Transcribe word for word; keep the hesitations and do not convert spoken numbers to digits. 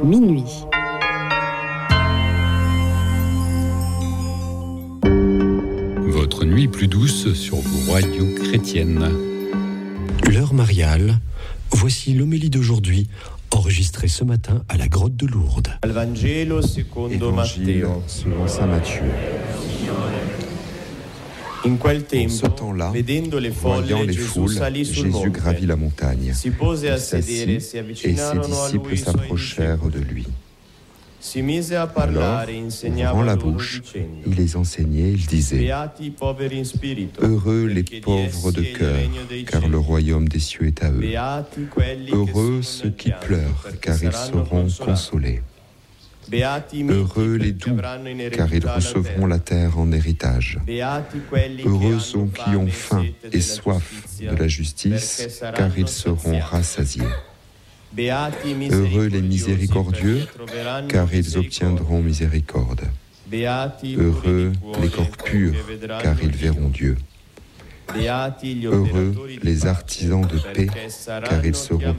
minuit. Votre nuit plus douce sur vos radios chrétiennes. L'heure mariale, voici l'homélie d'aujourd'hui, enregistrée ce matin à la grotte de Lourdes. Évangile selon saint Matthieu. En ce temps-là, voyant les foules, Jésus gravit la montagne. Il s'assit et ses disciples s'approchèrent de lui. Alors, ouvrant la bouche, il les enseignait, il disait : Heureux les pauvres de cœur, car le royaume des cieux est à eux. Heureux ceux qui pleurent, car ils seront consolés. Heureux les doux, car ils recevront la terre en héritage. Heureux ceux qui ont faim et soif de la justice, car ils seront rassasiés. Heureux les miséricordieux, car ils obtiendront miséricorde. Heureux les corps purs, car ils verront Dieu. Heureux les artisans de paix, car ils seront